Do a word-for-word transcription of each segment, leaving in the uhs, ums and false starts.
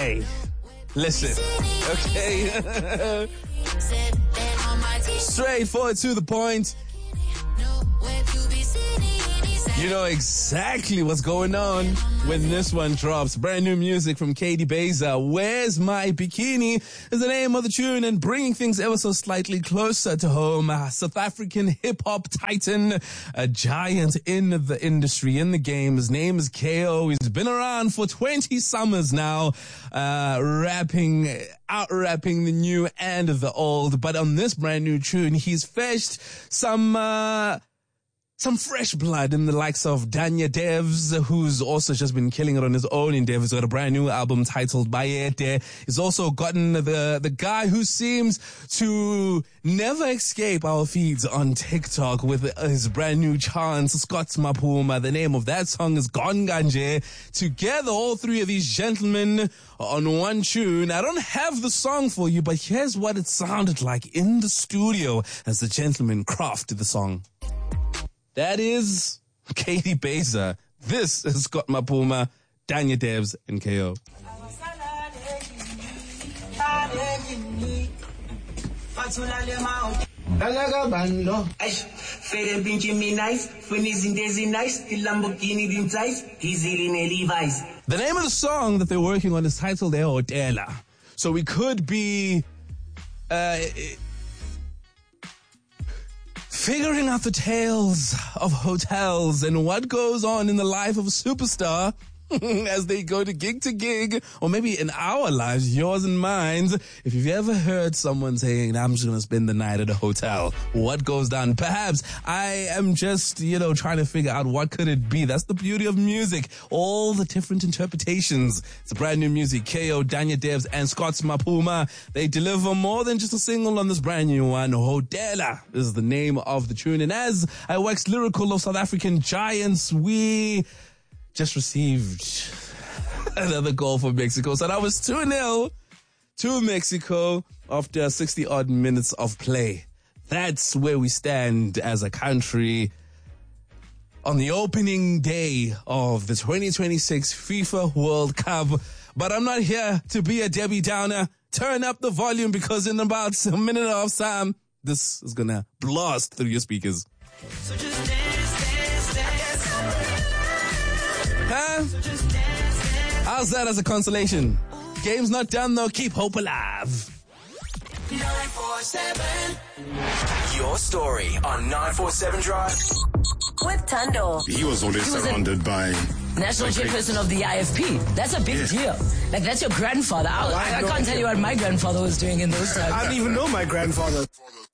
Hey, listen, okay? Straightforward to the point. You know exactly what's going on when this one drops. Brand new music from Katie Beza. Where's My Bikini is the name of the tune, and bringing things ever so slightly closer to home. Uh, South African hip-hop titan, a giant in the industry, in the game. His name is K O. He's been around for twenty summers now, uh, rapping, out-rapping the new and the old. But on this brand new tune, he's fetched some, uh, Some fresh blood in the likes of Danya Devs, who's also just been killing it on his own endeavors. He's got a brand new album titled Bayete. He's also gotten the, the guy who seems to never escape our feeds on TikTok with his brand new chant, Scott Maphuma. The name of that song is Gone Ganje. Together, all three of these gentlemen on one tune. I don't have the song for you, but here's what it sounded like in the studio as the gentlemen crafted the song. That is Katie Beza. This is Scott Maphuma, Danya Devs, and K O. The name of the song that they're working on is titled Hotela. So we could be uh figuring out the tales of hotels and what goes on in the life of a superstar as they go to gig to gig, or maybe in our lives, yours and mine. If you've ever heard someone saying, I'm just going to spend the night at a hotel, what goes down? Perhaps I am just, you know, trying to figure out what could it be. That's the beauty of music. All the different interpretations. It's a brand new music. K O, Danya Devs, and Scott Maphuma. They deliver more than just a single on this brand new one. Hotela is the name of the tune. And as I wax lyrical of South African giants, we just received another goal for Mexico. So that was two nil to Mexico after sixty odd minutes of play. That's where we stand as a country on the opening day of the twenty twenty-six FIFA World Cup. But I'm not here to be a Debbie Downer. Turn up the volume, because in about a minute and a half time, this is gonna blast through your speakers. So just dance, dance, dance. Huh? How's that as a consolation? Game's not done though. Keep hope alive. nine four seven. Your story on nine four seven Drive. With Tando. He was always he was surrounded by national chairperson of the I F P. That's a big yes. deal. Like, that's your grandfather. I, oh, I, I, I can't tell you what my grandfather was doing in those times. I don't even know my grandfather.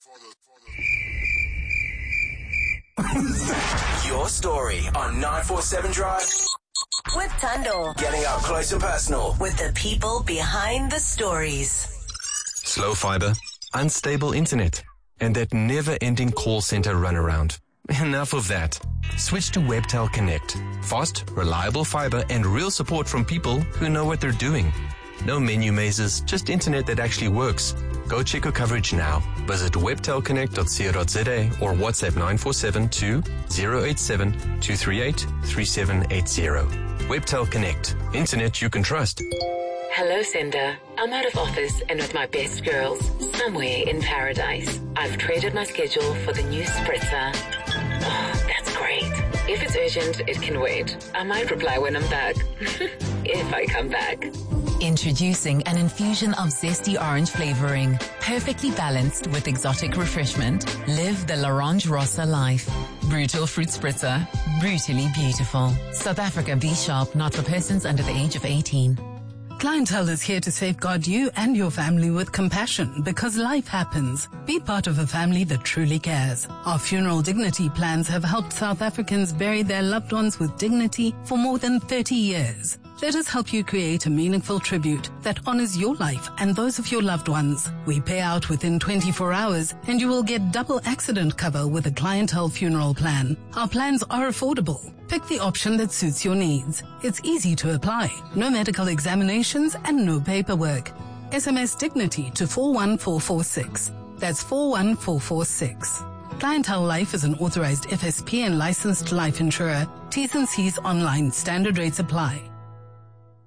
Your story on nine four seven Drive. With Tando. Getting up close and personal with the people behind the stories. Slow fiber, unstable internet, and that never-ending call center runaround. Enough of that. Switch to Webtel Connect. Fast, reliable fiber, and real support from people who know what they're doing. No menu mazes, just internet that actually works. Go check your coverage now. Visit webtel connect dot co dot za or WhatsApp nine four seven two zero eight seven two three eight three seven eight zero. Webtel Connect. Internet you can trust. Hello, Sender. I'm out of office and with my best girls, somewhere in paradise. I've traded my schedule for the new spritzer. Oh, that's great. If it's urgent, it can wait. I might reply when I'm back. If I come back. Introducing an infusion of zesty orange flavoring, perfectly balanced with exotic refreshment. Live the L'Orange Rossa life. Brutal fruit spritzer, brutally beautiful. South Africa B Sharp, not for persons under the age of eighteen. Clientele is here to safeguard you and your family with compassion, because life happens. Be part of a family that truly cares. Our funeral dignity plans have helped South Africans bury their loved ones with dignity for more than thirty years. Let us help you create a meaningful tribute that honors your life and those of your loved ones. We pay out within twenty-four hours, and you will get double accident cover with a Clientele funeral plan. Our plans are affordable. Pick the option that suits your needs. It's easy to apply. No medical examinations and no paperwork. S M S Dignity to four one four four six. That's four one four four six. Clientele Life is an authorized F S P and licensed life insurer. T's and C's online. Standard rates apply.